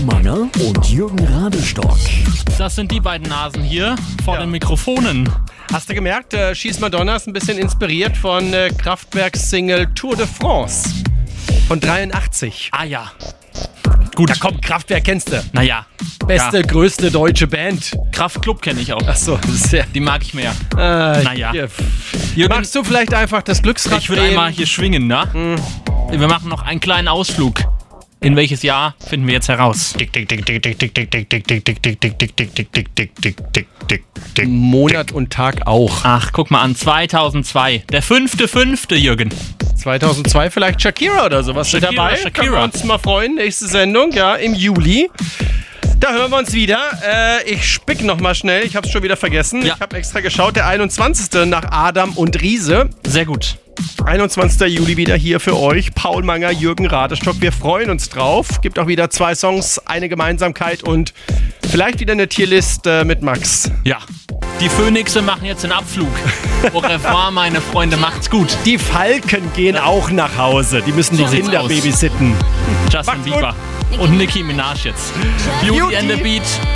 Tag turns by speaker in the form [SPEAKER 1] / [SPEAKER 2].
[SPEAKER 1] Manger und Jürgen Radelstock.
[SPEAKER 2] Das sind die beiden Nasen hier vor den Mikrofonen.
[SPEAKER 3] Hast du gemerkt, Schieß Madonna ist ein bisschen inspiriert von Kraftwerks Single Tour de France von 83.
[SPEAKER 2] Ah ja. Gut.
[SPEAKER 3] Ja komm, Kraftwerk kennst du.
[SPEAKER 2] Naja.
[SPEAKER 3] Beste, größte deutsche Band.
[SPEAKER 2] Kraftklub kenne ich auch.
[SPEAKER 3] Achso, sehr.
[SPEAKER 2] Die mag ich mehr.
[SPEAKER 3] Naja.
[SPEAKER 2] Jürgen,
[SPEAKER 3] Magst du vielleicht einfach das Glücksrad
[SPEAKER 2] ich würde
[SPEAKER 3] drehen?
[SPEAKER 2] einmal hier schwingen, ne? Wir machen noch einen kleinen Ausflug. In welches Jahr finden wir jetzt heraus?
[SPEAKER 3] Monat und Tag auch.
[SPEAKER 2] Ach, guck mal an, 2002. Der 5.5., Jürgen.
[SPEAKER 3] 2002 vielleicht Shakira oder sowas mit dabei.
[SPEAKER 2] Shakira.
[SPEAKER 3] Können wir uns mal freuen. Nächste Sendung, ja, im Juli. Da hören wir uns wieder. Ich spick noch mal schnell. Ich habe es schon wieder vergessen.
[SPEAKER 2] Ja.
[SPEAKER 3] Ich habe extra geschaut. Der 21. nach Adam und Riese.
[SPEAKER 2] Sehr gut.
[SPEAKER 3] 21. Juli wieder hier für euch. Paul Manger, Jürgen Radelstock. Wir freuen uns drauf. Gibt auch wieder 2 Songs, eine Gemeinsamkeit und vielleicht wieder eine Tierlist mit Max.
[SPEAKER 2] Ja. Die Phönixe machen jetzt den Abflug. Au revoir, meine Freunde. Macht's gut.
[SPEAKER 3] Die Falken gehen auch nach Hause. Die müssen die
[SPEAKER 2] So sieht's
[SPEAKER 3] Kinder
[SPEAKER 2] aus.
[SPEAKER 3] babysitten.
[SPEAKER 2] Justin
[SPEAKER 3] Macht's gut.
[SPEAKER 2] Bieber. Und Nicki Minaj jetzt. Beauty and the Beat.